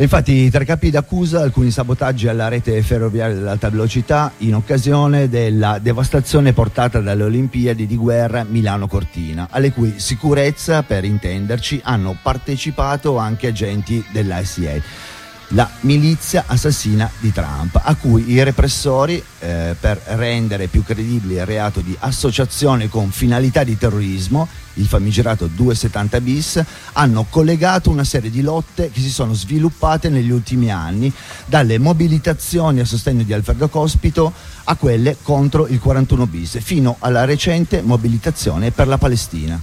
Infatti, tra capi d'accusa alcuni sabotaggi alla rete ferroviaria dell'alta velocità in occasione della devastazione portata dalle Olimpiadi di guerra Milano-Cortina, alle cui sicurezza, per intenderci, hanno partecipato anche agenti dell'ICA, la milizia assassina di Trump, a cui i repressori, per rendere più credibile il reato di associazione con finalità di terrorismo, il famigerato 270 bis, hanno collegato una serie di lotte che si sono sviluppate negli ultimi anni, dalle mobilitazioni a sostegno di Alfredo Cospito a quelle contro il 41 bis, fino alla recente mobilitazione per la Palestina.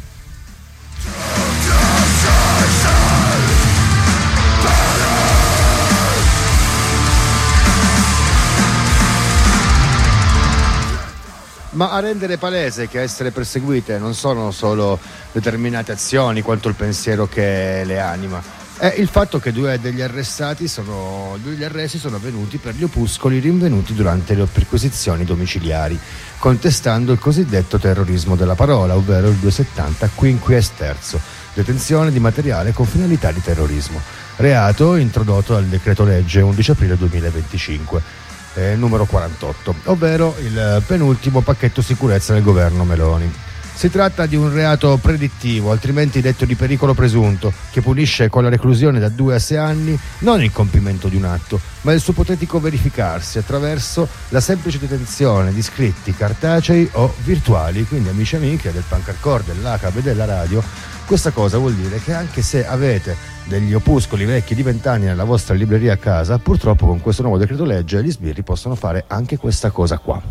Ma a rendere palese che a essere perseguite non sono solo determinate azioni quanto il pensiero che le anima, è il fatto che due degli arresti sono avvenuti per gli opuscoli rinvenuti durante le perquisizioni domiciliari, contestando il cosiddetto terrorismo della parola, ovvero il 270 quinquies terzo, detenzione di materiale con finalità di terrorismo, reato introdotto dal decreto legge 11 aprile 2025. Numero 48, ovvero il penultimo pacchetto sicurezza del governo Meloni. Si tratta di un reato predittivo, altrimenti detto di pericolo presunto, che punisce con la reclusione da 2 a 6 anni non il compimento di un atto, ma il suo ipotetico verificarsi attraverso la semplice detenzione di scritti cartacei o virtuali. Quindi, amici e amiche del Pancarcord, dell'ACAB e della radio, questa cosa vuol dire che anche se avete degli opuscoli vecchi di 20 anni nella vostra libreria a casa, purtroppo con questo nuovo decreto legge gli sbirri possono fare anche questa cosa qua.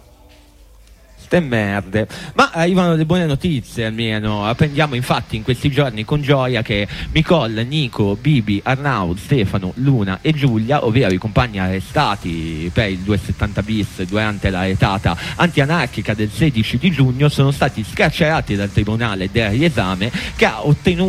Merde. Ma arrivano le buone notizie, almeno apprendiamo infatti in questi giorni con gioia che Nicole, Nico, Bibi, Arnaud, Stefano, Luna e Giulia, ovvero i compagni arrestati per il 270 bis durante la retata antianarchica del 16 di giugno, sono stati scarcerati dal tribunale del riesame che ha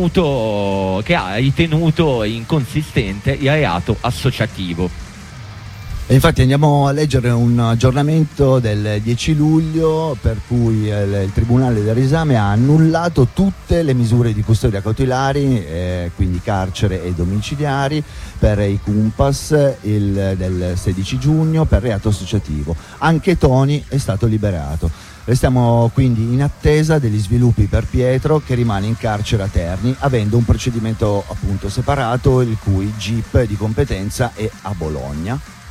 ritenuto inconsistente il reato associativo. E infatti andiamo a leggere un aggiornamento del 10 luglio per cui il Tribunale del Riesame ha annullato tutte le misure di custodia cautelari, quindi carcere e domiciliari, per i CUMPAS del 16 giugno per reato associativo. Anche Toni è stato liberato. Restiamo quindi in attesa degli sviluppi per Pietro, che rimane in carcere a Terni, avendo un procedimento appunto separato, il cui GIP di competenza è a Bologna.